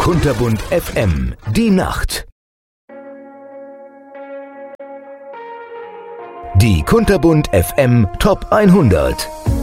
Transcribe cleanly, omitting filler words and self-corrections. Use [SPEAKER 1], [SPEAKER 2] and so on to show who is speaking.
[SPEAKER 1] Kunterbunt FM, die Nacht. Die Kunterbunt FM Top 100.